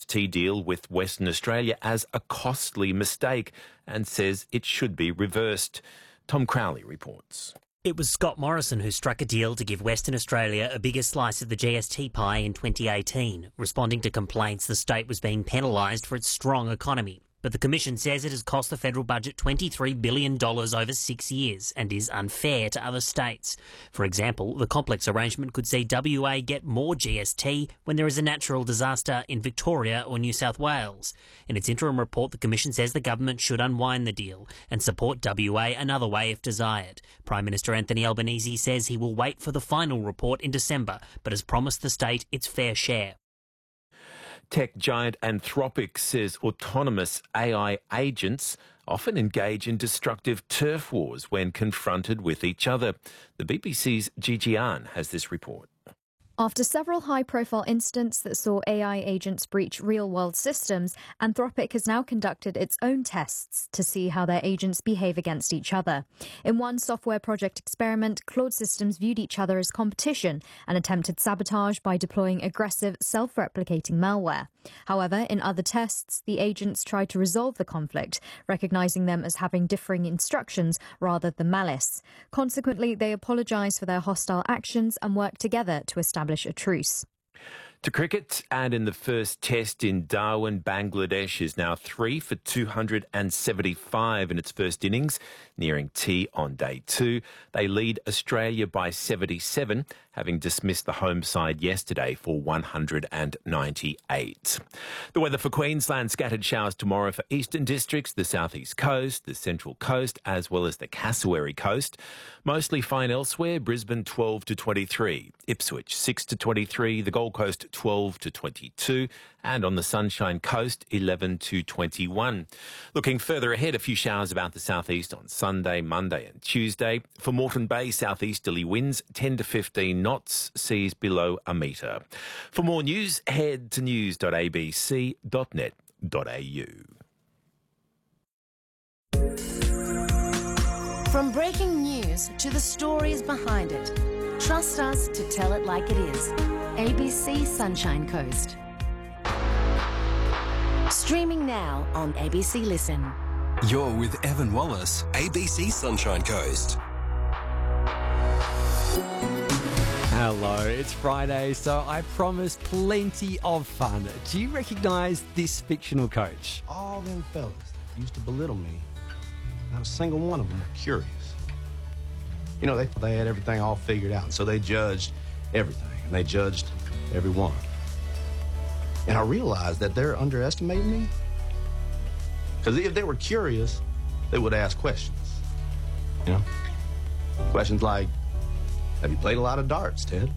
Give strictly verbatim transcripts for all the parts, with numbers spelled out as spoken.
T deal with Western Australia as a costly mistake and says it should be reversed. Tom Crowley reports. It was Scott Morrison who struck a deal to give Western Australia a bigger slice of the G S T pie in twenty eighteen, responding to complaints the state was being penalised for its strong economy. But the Commission says it has cost the federal budget twenty-three billion dollars over six years and is unfair to other states. For example, the complex arrangement could see W A get more G S T when there is a natural disaster in Victoria or New South Wales. In its interim report, the Commission says the government should unwind the deal and support W A another way if desired. Prime Minister Anthony Albanese says he will wait for the final report in December, but has promised the state its fair share. Tech giant Anthropic says autonomous A I agents often engage in destructive turf wars when confronted with each other. The B B C's Gigi Ahn has this report. After several high-profile incidents that saw A I agents breach real-world systems, Anthropic has now conducted its own tests to see how their agents behave against each other. In one software project experiment, Claude Systems viewed each other as competition and attempted sabotage by deploying aggressive, self-replicating malware. However, in other tests, the agents tried to resolve the conflict, recognising them as having differing instructions rather than malice. Consequently, they apologised for their hostile actions and worked together to establish a truce. To cricket, and in the first test in Darwin, Bangladesh is now three for two hundred seventy-five in its first innings, nearing tea on day two. They lead Australia by seventy-seven, having dismissed the home side yesterday for one hundred ninety-eight. The weather for Queensland: scattered showers tomorrow for eastern districts, the southeast coast, the central coast, as well as the Cassowary coast. Mostly fine elsewhere: Brisbane twelve to twenty-three, Ipswich six to twenty-three, the Gold Coast twelve to twenty-two, and on the Sunshine Coast eleven to twenty-one. Looking further ahead, a few showers about the southeast on Sunday, Monday and Tuesday. For Moreton Bay, southeasterly winds ten to fifteen knots, seas below a metre. For more news, head to news dot a b c dot net dot a u. From breaking news to the stories behind it, trust us to tell it like it is. A B C Sunshine Coast. Streaming now on A B C Listen. You're with Evan Wallace, A B C Sunshine Coast. Hello, it's Friday, so I promise plenty of fun. Do you recognise this fictional coach? All them fellas that used to belittle me, not a single one of them were curious. You know, they thought they had everything all figured out, and so they judged everything, and they judged everyone. And I realized that they're underestimating me. Because if they were curious, they would ask questions. You know? Questions like, have you played a lot of darts, Ted?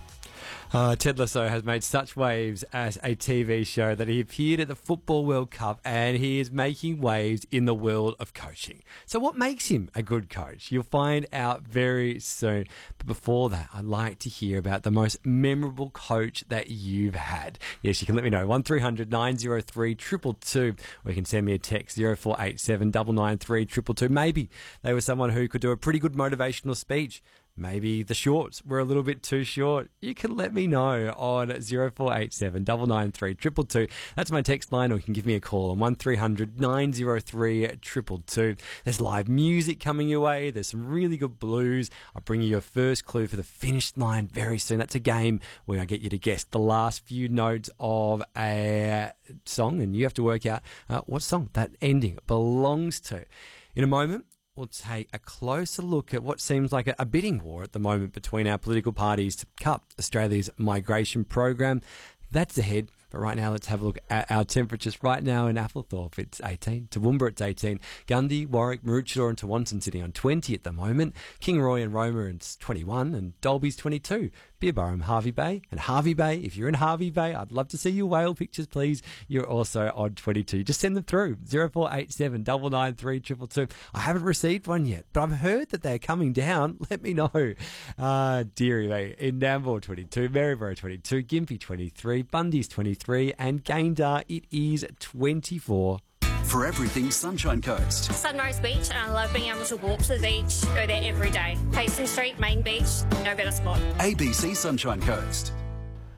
Uh, Ted Lasso has made such waves as a T V show that he appeared at the Football World Cup, and he is making waves in the world of coaching. So what makes him a good coach? You'll find out very soon. But before that, I'd like to hear about the most memorable coach that you've had. Yes, you can let me know. one three hundred nine oh three two two two, or you can send me a text zero four eight seven nine nine three two two two. Maybe they were someone who could do a pretty good motivational speech. Maybe the shorts were a little bit too short. You can let me know on zero four eight seven nine nine three two two two. That's my text line, or you can give me a call on one three hundred nine oh three two two two. There's live music coming your way. There's some really good blues. I'll bring you your first clue for the finish line very soon. That's a game where I get you to guess the last few notes of a song, and you have to work out uh, what song that ending belongs to. In a moment, we'll take a closer look at what seems like a, a bidding war at the moment between our political parties to cut Australia's migration program. That's ahead. But right now, let's have a look at our temperatures. Right now in Applethorpe, it's eighteen. Toowoomba, it's eighteen. Gundy, Warwick, Maroochydore and Tewantin sitting on twenty at the moment. Kingaroy and Roma, it's twenty-one. And Dolby's twenty-two. Beerburrum, Harvey Bay. And Harvey Bay, if you're in Harvey Bay, I'd love to see your whale pictures, please. You're also on twenty-two. Just send them through. zero four eight seven nine nine three two two two. I haven't received one yet, but I've heard that they're coming down. Let me know. Uh, Deary Bay in Nambour, twenty-two. Maryborough, twenty-two. Gympie, twenty-three. Bundy's, twenty-three. And Gayndah, it is twenty-four. For everything Sunshine Coast. Sunrise Beach, and I love being able to walk to the beach, go there every day. Payson Street, Main Beach, no better spot. A B C Sunshine Coast.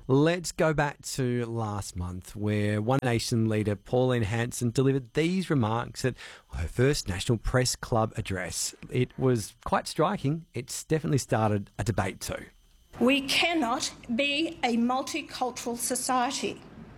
Let's go back to last month, where One Nation leader Pauline Hanson delivered these remarks at her first National Press Club address. It was quite striking. It's definitely started a debate too. We cannot be a multicultural society.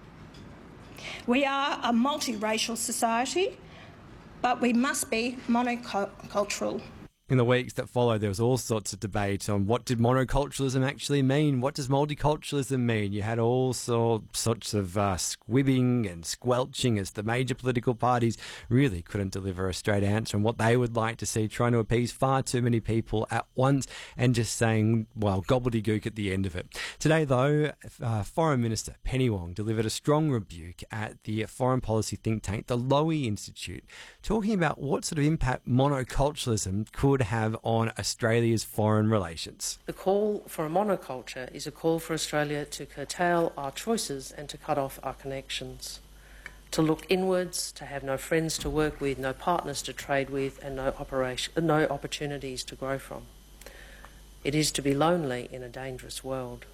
We are a multiracial society, but we must be monocultural. In the weeks that followed, there was all sorts of debate on what did monoculturalism actually mean? What does multiculturalism mean? You had all sorts of uh, squibbing and squelching as the major political parties really couldn't deliver a straight answer on what they would like to see, trying to appease far too many people at once and just saying, well, gobbledygook at the end of it. Today, though, uh, Foreign Minister Penny Wong delivered a strong rebuke at the foreign policy think tank, the Lowy Institute, talking about what sort of impact monoculturalism could have on Australia's foreign relations. The call for a monoculture is a call for Australia to curtail our choices and to cut off our connections, to look inwards, to have no friends to work with, no partners to trade with, and no, operation, no opportunities to grow from. It is to be lonely in a dangerous world.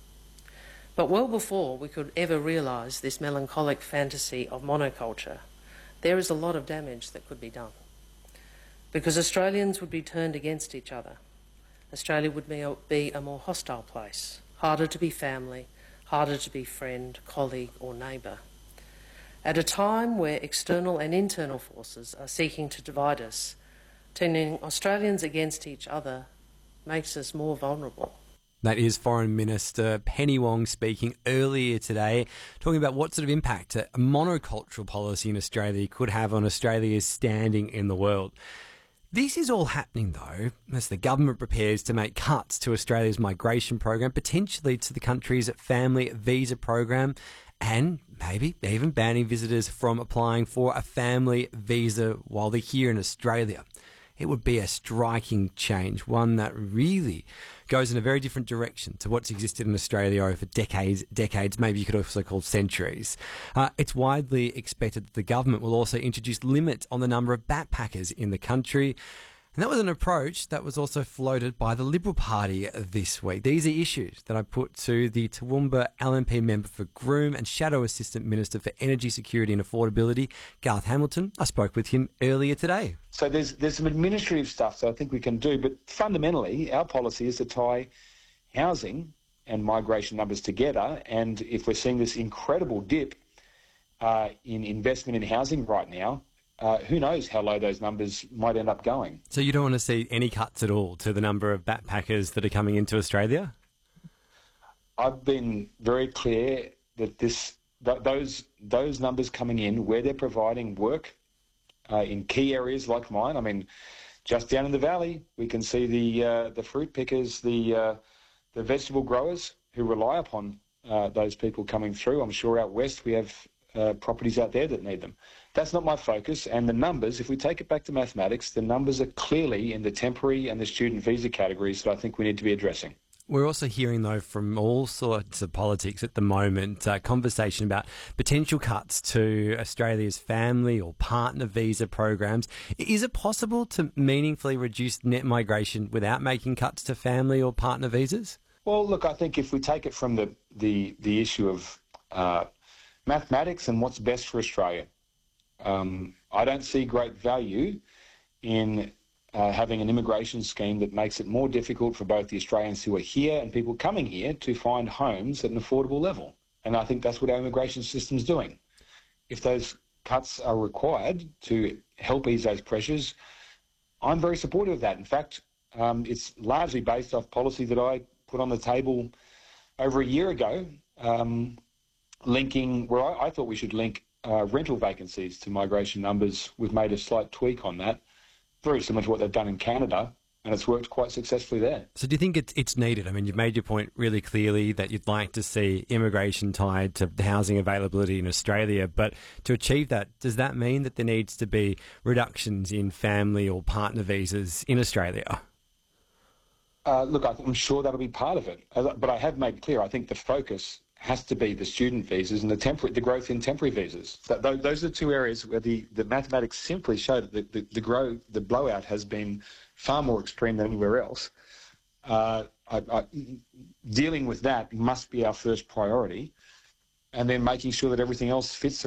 But well before we could ever realise this melancholic fantasy of monoculture, there is a lot of damage that could be done. Because Australians would be turned against each other. Australia would be a, be a more hostile place, harder to be family, harder to be friend, colleague or neighbour. At a time where external and internal forces are seeking to divide us, turning Australians against each other makes us more vulnerable. That is Foreign Minister Penny Wong speaking earlier today, talking about what sort of impact a monocultural policy in Australia could have on Australia's standing in the world. This is all happening, though, as the government prepares to make cuts to Australia's migration program, potentially to the country's family visa program, and maybe even banning visitors from applying for a family visa while they're here in Australia. It would be a striking change, one that really goes in a very different direction to what's existed in Australia over decades, decades, maybe you could also call centuries. Uh, it's widely expected that the government will also introduce limits on the number of backpackers in the country. And that was an approach that was also floated by the Liberal Party this week. These are issues that I put to the Toowoomba L N P member for Groom and Shadow Assistant Minister for Energy Security and Affordability, Garth Hamilton. I spoke with him earlier today. So there's there's some administrative stuff that I think we can do, but fundamentally our policy is to tie housing and migration numbers together. And if we're seeing this incredible dip uh, in investment in housing right now, Uh, who knows how low those numbers might end up going. So you don't want to see any cuts at all to the number of backpackers that are coming into Australia? I've been very clear that this th- those those numbers coming in where they're providing work uh, in key areas like mine. I mean, just down in the valley, we can see the uh, the fruit pickers, the uh, the vegetable growers who rely upon uh, those people coming through. I'm sure out west we have uh, properties out there that need them. That's not my focus, and the numbers, if we take it back to mathematics, the numbers are clearly in the temporary and the student visa categories that I think we need to be addressing. We're also hearing, though, from all sorts of politics at the moment, uh, conversation about potential cuts to Australia's family or partner visa programs. Is it possible to meaningfully reduce net migration without making cuts to family or partner visas? Well, look, I think if we take it from the, the, the issue of uh, mathematics and what's best for Australia, Um, I don't see great value in uh, having an immigration scheme that makes it more difficult for both the Australians who are here and people coming here to find homes at an affordable level. And I think that's what our immigration system's doing. If those cuts are required to help ease those pressures, I'm very supportive of that. In fact, um, it's largely based off policy that I put on the table over a year ago, um, linking where I, I thought we should link Uh, rental vacancies to migration numbers. We've made a slight tweak on that, very similar to what they've done in Canada, and it's worked quite successfully there. So do you think it's, it's needed? I mean, you've made your point really clearly that you'd like to see immigration tied to housing availability in Australia, but to achieve that, does that mean that there needs to be reductions in family or partner visas in Australia? Uh, look, I'm sure that'll be part of it, but I have made clear, I think the focus has to be the student visas and the temporary, the growth in temporary visas. That, those are the two areas where the, the mathematics simply show that the, the, the, grow, the blowout has been far more extreme than anywhere else. Uh, I, I, dealing with that must be our first priority, and then making sure that everything else fits